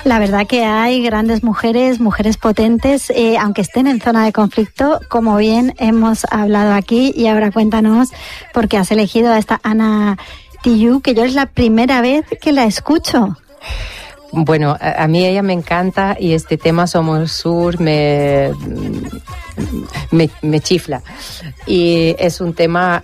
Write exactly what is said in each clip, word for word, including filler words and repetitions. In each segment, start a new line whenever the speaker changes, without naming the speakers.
La verdad que hay grandes mujeres, mujeres potentes, eh, aunque estén en zona de conflicto, como bien hemos hablado aquí. Y ahora cuéntanos por qué has elegido a esta Ana Tijoux, que yo es la primera vez que la escucho.
Bueno, a, a mí ella me encanta y este tema Somos Sur me, me, me chifla. Y es un tema...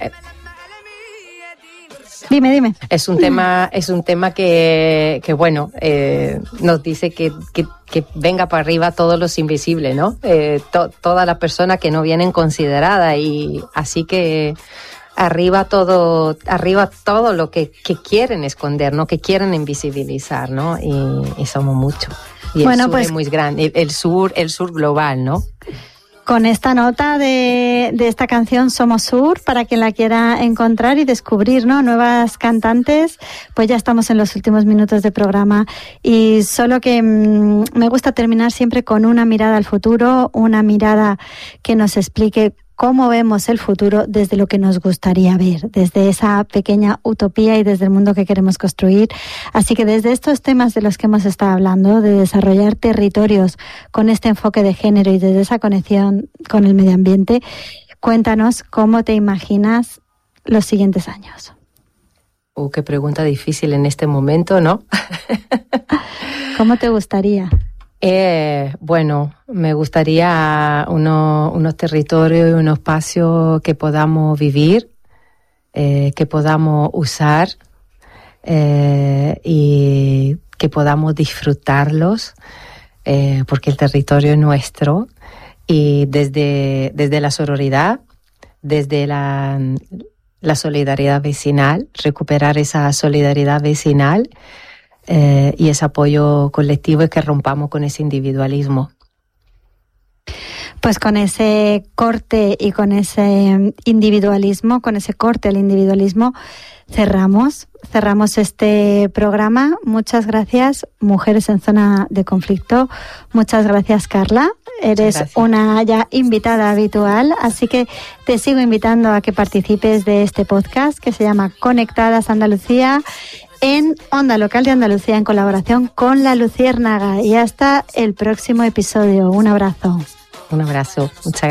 Dime, dime.
Es un tema, es un tema que, que bueno, eh, nos dice que, que, que venga para arriba todos los invisibles, ¿no? Eh, to, todas las personas que no vienen consideradas, y así que arriba todo, arriba todo lo que, que quieren esconder, ¿no? Que quieren invisibilizar, ¿no? Y, y somos muchos. Y bueno, el sur pues, es muy grande, el, el sur, el sur global, ¿no?
Con esta nota de, de esta canción Somos Sur, para quien la quiera encontrar y descubrir, ¿no?, nuevas cantantes, pues ya estamos en los últimos minutos de programa, y solo que mmm, me gusta terminar siempre con una mirada al futuro, una mirada que nos explique cómo vemos el futuro desde lo que nos gustaría ver, desde esa pequeña utopía y desde el mundo que queremos construir. Así que desde estos temas de los que hemos estado hablando, de desarrollar territorios con este enfoque de género y desde esa conexión con el medio ambiente, cuéntanos cómo te imaginas los siguientes años.
Uh, qué pregunta difícil en este momento, ¿no?
¿Cómo te gustaría?
Eh, bueno, me gustaría uno, unos territorios y unos espacios que podamos vivir, eh, que podamos usar eh, y que podamos disfrutarlos, eh, porque el territorio es nuestro, y desde, desde la sororidad, desde la, la solidaridad vecinal, recuperar esa solidaridad vecinal. Eh, y ese apoyo colectivo, es que rompamos con ese individualismo.
Pues con ese corte y con ese individualismo, con ese corte al individualismo, cerramos, cerramos este programa. Muchas gracias, Mujeres en Zona de Conflicto. Muchas gracias, Carla. Eres gracias. Una ya invitada habitual, así que te sigo invitando a que participes de este podcast que se llama Conectadas Andalucía, en Onda Local de Andalucía, en colaboración con La Luciérnaga. Y hasta el próximo episodio. Un abrazo.
Un abrazo. Muchas gracias.